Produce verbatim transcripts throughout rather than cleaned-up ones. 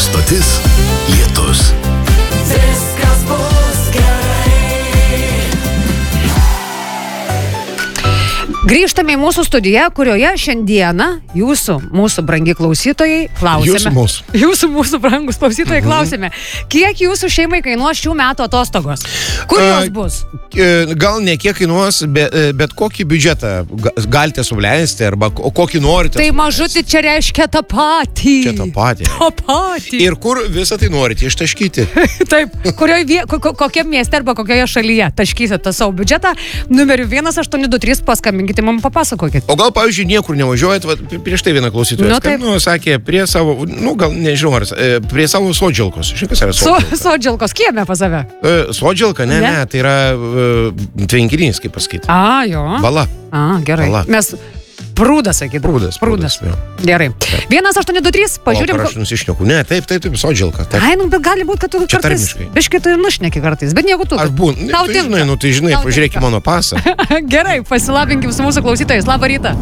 stotis Lietus. Viskas bus gerai. Grįžtame į mūsų studiją, kurioje šiandieną jūsų, mūsų brangi klausytojai, klausėme. Jūsų mūsų. Jūsų, mūsų brangus klausytojai, klausėme. Kiek jūsų šeimai kainuos šių metų atostogos? Kur jos bus? Gal ne kiek kainuos, bet, bet kokį biudžetą galite suleisti, arba kokį norite. Tai mažutį čia reiškia tą patį. Čia tą patį. Tą patį. Ir kur visą tai norite ištaškyti? Taip, kurioje vie, ko, kokiam mieste arba kokioje šalyje taškysite tą savo biudžetą. Numeriu vienas aštuoni du trys paskambinkite, mums papasakokit. O gal, pavyzdžiui, niekur nevažiuojat, va, prieš tai vieną klausytoją Nu, skambino, sakė, prie savo, nu gal nežinau, ar, prie savo sodžilkos. Žinai, kas yra So, sodžilka? sodžilkos kieme pas save. E, Sodžilka, ne, Ne? ne, tai yra e, tvenkinys, kaip pasakyti. A, jo. Bala. A, gerai. Bala. Mes prūdas, sakyt. Prūdas. Prūdas. jo. Gerai. vienas aštuoni du trys, pažiūrim. O, kur aš nusišneku. Ne, taip, taip, taip, sodžilka. Taip. Ai, nu, bet gali būti, kad tu Čia kartais, tarmiškai. biškai tu ir nušneki kartais, bet nieko tu. Aš būnu, Tau tai tinka. žinai, nu tai žinai, Tau pažiūrėk į tinka. mano pasą. Gerai, pasilabinkim su mūsų klausytojais. Labą rytą.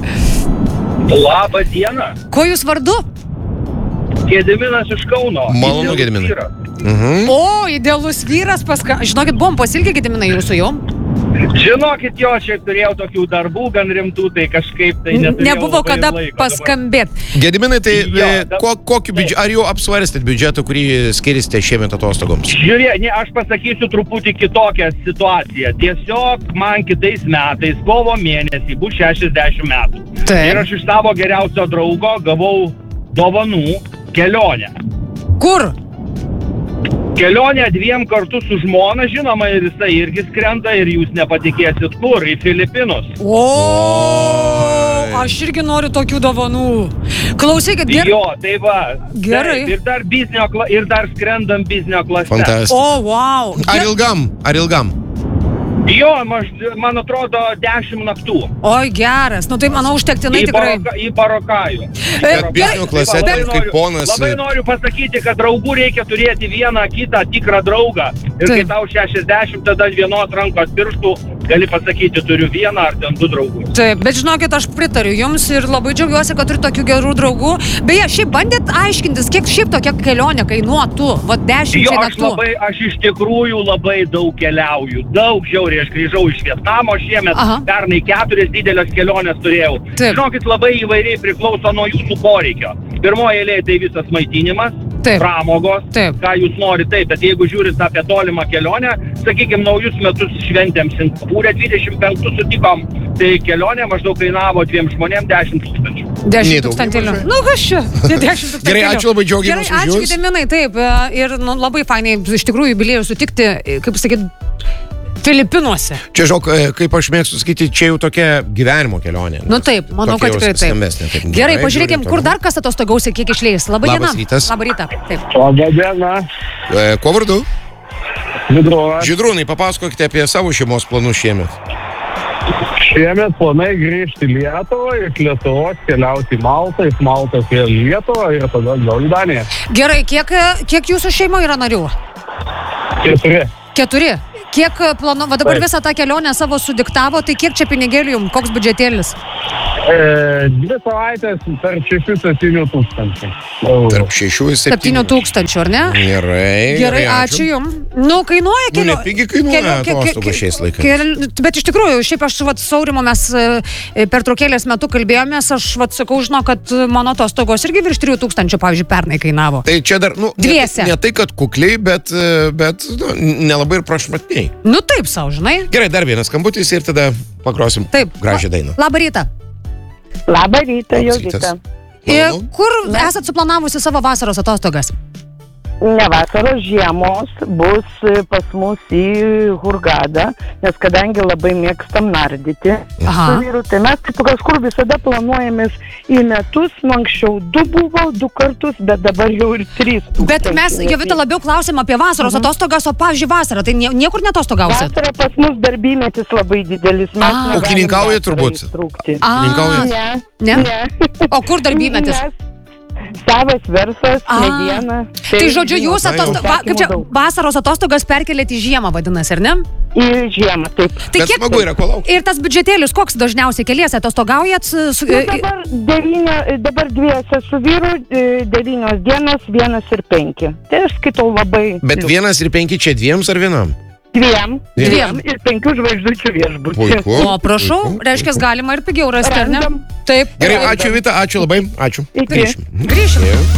Labą dieną. Ko jūs vardu? Gediminas iš Kauno. Malonu, Idealus Gediminai. vyras. Mhm. O, idealus vyras paska... Žinokit, buvom pasilgę, Gediminai, jūsų jau. Žinokit, jo, šiaip turėjau tokių darbų gan rimtų, tai kažkaip tai neturėjau Nebuvo labai kada laiko paskambėti. Gediminai, tai Jo, e, da- ko, kokį biudžetą, ar jau apsvarstėt biudžetą, kurį skirsite šiemet atostogoms? Žiūrėk, ne, aš pasakysiu truputį kitokią situaciją. Tiesiog man kitais metais, kovo mėnesį, bus šešiasdešimt metų. Taip. Ir aš iš savo geriausio draugo gavau dovanų kelionę. Kur? Kelionę dviem kartu su žmona, žinoma, ir jisai irgi skrenda ir jūs nepatikėsit kur, į Filipinus. O, aš irgi noriu tokių dovanų. Klausykit, gerai. Jo, tai va. Gerai. Taip, ir dar biznio, kla- ir dar skrendam biznio klase. Fantastika. O, wow. Ar ilgam? Ar ilgam? Jo, maž, man atrodo, dešimt naktų. Oi, geras. Nu tai manau užtektinai Į, tikrai. baroka, į Barokajų. Bet biznio klase, Labai taip, kaip noriu- ponas- Labai noriu pasakyti, kad draugų reikia turėti vieną kitą tikrą draugą. Ir Taip. kai tau šešiasdešimt, tada ant vienos rankos pirštų gali pasakyti, turiu vieną ar ten du draugus. Taip, bet žinokit, aš pritariu jums ir labai džiaugiuosi, kad turiu tokių gerų draugų. Beje, šiaip bandėt aiškintis, kiek šiaip tokia kelionė kainuotų, va Jo, dešimčiai aš naktų. labai, aš iš tikrųjų labai daug keliauju. Daug žiauriai, aš grįžau iš Vietnamo šiemet, Aha. pernai keturias didelės kelionės turėjau. Taip. Žinokit, labai įvairiai priklauso nuo jūsų poreikio. Pirmoje eilėje tai visas maitinimas, Taip. pramogos, Taip. ką jūs norite, taip, bet jeigu žiūrit apie tolimą kelionę, sakykime, naujus metus šventėm Singapūrė, dvidešimt penktus sutikom, tai kelionė maždaug kainavo dviem žmonėm dešimt tūkstančių. Dešimt Nei daug, tūkstantėlių. nei mažai. Nu, kas čia? Tai dešimt tūkstantėlių. Gerai, ačiū labai, džiaugiamės Gerai, už ačiū, jus. Gediminai, taip. e, Ir nu, labai fainai, iš tikrųjų, jubiliejų sutikti, e, kaip sakyt, Filipinuose. Čia, žinok, e, kaip aš mėgstu sakyti, čia jau tokia gyvenimo kelionė. Nu taip, manau, Tokia kad jau tikrai taip. skambesnė, taip. Gerai, Gerai, pažiūrėkim, žiūrim kur toliau. dar kas atostogausia, kiek išleis. Labai Labas diena. rytas. Labą rytą. Taip. Labą dieną. E, Kuo vardu? Vidrovas. Žydrūnai, papasakokite apie savo šeimos planus šiemet. Šiemet planai grįžti į Lietuvą, iš Lietuvos keliauti į Maltą, iš Maltos į Lietuvą ir tada gal į Daniją. Gerai, kiek, kiek jūsų šeimoje yra narių? Keturi. Keturi. Kiek planu, va dabar Taip. visą tą kelionę savo sudiktavo, tai kiek čia pinigėlių jums, koks biudžetėlis? E, dvi savaitės per šešių septynių tūkstančių. eurų. Tarp šešių ir Septynių septynių. tūkstančių, ar ne? Gerai. Gerai, ačiū jums. Nu, kainuoja Nu, kelio... nepigiai kainuoja atostogos šiais laikais. Kel... Bet iš tikrųjų, šiaip aš vat, Saurimo mes e, per traukėlės metu kalbėjomės, aš vat, sakau, žinau, kad mano atostogos irgi virš trijų tūkstančių, pavyzdžiui, pernai kainavo. Tai čia dar, nu, ne, Dviese. ne tai, kad kukliai, bet, e, bet nu, nelabai ir prašmatniai. Nu taip, savo, žinai. Gerai, dar vienas skambutis ir tada pakrosim Taip. gražią dainą. Labą rytą. Labą rytą, Labas Jovita. rytas. Ir Malonu. kur esat suplanavusi savo vasaros atostogas? Ne vasaros, žiemos bus pas mus į Hurgadą, nes kadangi labai mėgstam nardyti Aha. su vyru, tai mes taip kažkur visada planuojamės į metus, nu anksčiau du buvo, du kartus, bet dabar jau ir trys. Bet mes, Jovita, labiau klausėm apie vasaros atostogas, o pavyzdžiui vasarą, tai nie, niekur netostogausit? Vasara pas mus darbymetis labai didelis. Mes A. negalim Ūkininkaujat vasarą turbūt? įtrūkti. A, Ūkininkaujat? Ne, Ne? ne. O kur darbymetis? Mes- Savas verslas, A. mediena. Tai žodžiu, jūs Na jau. atosto... va, kaip čia, vasaros atostogas perkelėt į žiemą, vadinasi, ar ne? į žiemą, taip. Tai Bet smagu yra, ko laukti. Ir tas biudžetėlis, koks dažniausiai keliesi, atostogaujat? Su, Nu, dabar, devynio, dabar dviese su vyru, e, devynios dienos, vienas ir penki. Tai aš skaitau labai. Bet liu- vienas ir penki čia dviems ar vienam? Dviem. Dviem. Ir penkių žvaigždučių viešbutį. Puiku. O, prašau, puiku, reiškia, puiku. galima ir pigiau rasti, ar ne? Randam. Taip. Gerai, ačiū Vita, ačiū labai, ačiū. Iki. Grįšim. Grįšim. Jau.